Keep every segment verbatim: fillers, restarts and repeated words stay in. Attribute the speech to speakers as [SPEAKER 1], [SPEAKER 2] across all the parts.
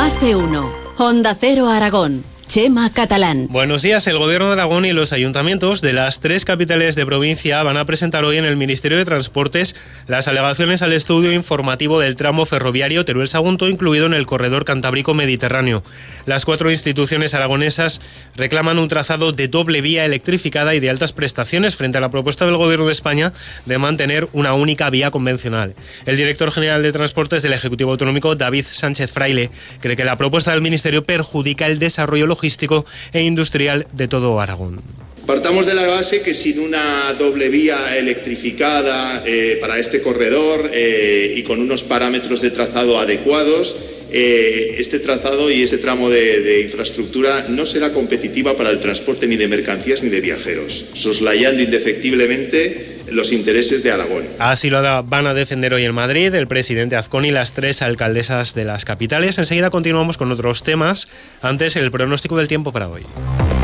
[SPEAKER 1] Más de uno. Onda Cero Aragón. Chema Catalán.
[SPEAKER 2] Buenos días. El Gobierno de Aragón y los ayuntamientos de las tres capitales de provincia van a presentar hoy en el Ministerio de Transportes las alegaciones al estudio informativo del tramo ferroviario Teruel-Sagunto, incluido en el corredor cantábrico mediterráneo. Las cuatro instituciones aragonesas reclaman un trazado de doble vía electrificada y de altas prestaciones frente a la propuesta del Gobierno de España de mantener una única vía convencional. El director general de Transportes del Ejecutivo Autonómico, David Sánchez Fraile, cree que la propuesta del Ministerio perjudica el desarrollo logístico logístico e industrial de todo Aragón.
[SPEAKER 3] Partamos de la base que sin una doble vía electrificada eh, para este corredor eh, y con unos parámetros de trazado adecuados, eh, este trazado y este tramo de, de infraestructura no será competitiva para el transporte ni de mercancías ni de viajeros, soslayando indefectiblemente los intereses de Aragón.
[SPEAKER 2] Así lo van a defender hoy en Madrid el presidente Azcón y las tres alcaldesas de las capitales. Enseguida continuamos con otros temas. Antes, el pronóstico del tiempo para hoy.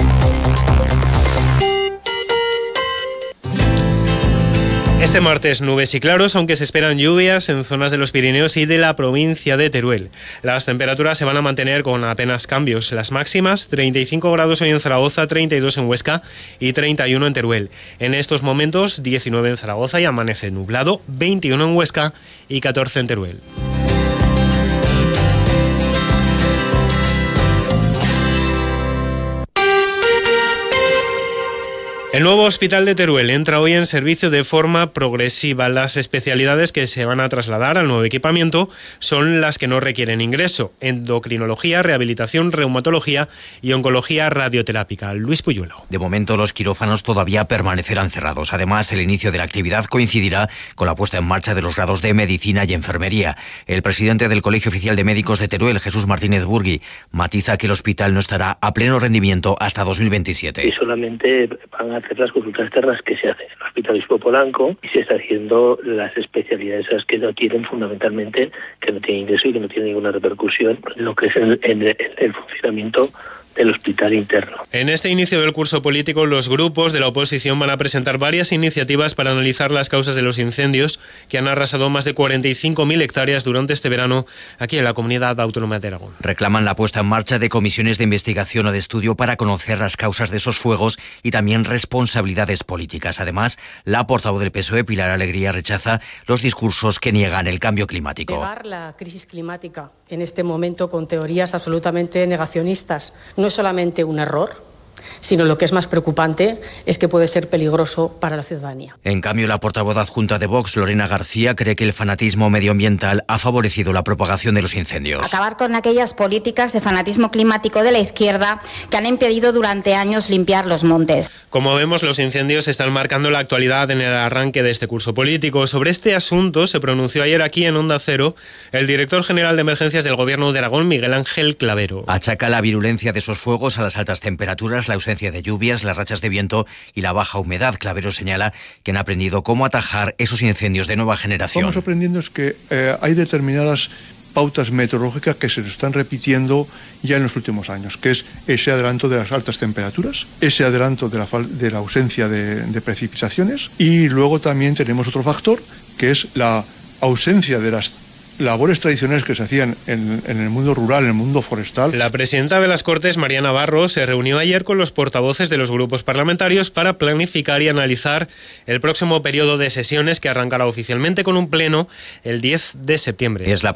[SPEAKER 2] Este martes nubes y claros, aunque se esperan lluvias en zonas de los Pirineos y de la provincia de Teruel. Las temperaturas se van a mantener con apenas cambios. Las máximas, treinta y cinco grados hoy en Zaragoza, treinta y dos en Huesca y treinta y uno en Teruel. En estos momentos, diecinueve en Zaragoza y amanece nublado, veintiuno en Huesca y catorce en Teruel. El nuevo hospital de Teruel entra hoy en servicio de forma progresiva. Las especialidades que se van a trasladar al nuevo equipamiento son las que no requieren ingreso: endocrinología, rehabilitación, reumatología y oncología radioterápica. Luis Puyuelo.
[SPEAKER 4] De momento los quirófanos todavía permanecerán cerrados. Además, el inicio de la actividad coincidirá con la puesta en marcha de los grados de medicina y enfermería. El presidente del Colegio Oficial de Médicos de Teruel, Jesús Martínez Burgui, matiza que el hospital no estará a pleno rendimiento hasta dos mil veintisiete.
[SPEAKER 5] Y solamente van a hacer las consultas externas que se hacen en el Hospital Obispo Polanco y se está haciendo las especialidades esas que no tienen fundamentalmente, que no tienen ingreso y que no tienen ninguna repercusión en lo que es el, en el, el funcionamiento del hospital interno.
[SPEAKER 2] En este inicio del curso político, los grupos de la oposición van a presentar varias iniciativas para analizar las causas de los incendios que han arrasado más de cuarenta y cinco mil hectáreas durante este verano aquí en la Comunidad Autónoma de Aragón.
[SPEAKER 4] Reclaman la puesta en marcha de comisiones de investigación o de estudio para conocer las causas de esos fuegos y también responsabilidades políticas. Además, la portavoz del P S O E, Pilar Alegría, rechaza los discursos que niegan el cambio climático.
[SPEAKER 6] Negar la crisis climática en este momento con teorías absolutamente negacionistas no es solamente un error, sino lo que es más preocupante es que puede ser peligroso para la ciudadanía.
[SPEAKER 4] En cambio, la portavoz adjunta de Vox, Lorena García, cree que el fanatismo medioambiental ha favorecido la propagación de los incendios.
[SPEAKER 7] Acabar con aquellas políticas de fanatismo climático de la izquierda que han impedido durante años limpiar los montes.
[SPEAKER 2] Como vemos, los incendios están marcando la actualidad en el arranque de este curso político. Sobre este asunto se pronunció ayer aquí en Onda Cero el director general de emergencias del Gobierno de Aragón, Miguel Ángel Clavero.
[SPEAKER 4] Achaca la virulencia de esos fuegos a las altas temperaturas, la ausencia de lluvias, las rachas de viento y la baja humedad. Clavero señala que han aprendido cómo atajar esos incendios de nueva generación.
[SPEAKER 8] Lo que estamos aprendiendo es que eh, hay determinadas pautas meteorológicas que se están repitiendo ya en los últimos años, que es ese adelanto de las altas temperaturas, ese adelanto de la, de la ausencia de, de precipitaciones, y luego también tenemos otro factor, que es la ausencia de las labores tradicionales que se hacían en, en el mundo rural, en el mundo forestal.
[SPEAKER 2] La presidenta de las Cortes, María Navarro, se reunió ayer con los portavoces de los grupos parlamentarios para planificar y analizar el próximo periodo de sesiones que arrancará oficialmente con un pleno el diez de septiembre.
[SPEAKER 4] Es la